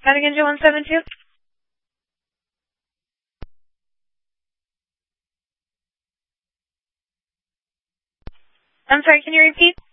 Cutting engine 172. I'm sorry, can you repeat?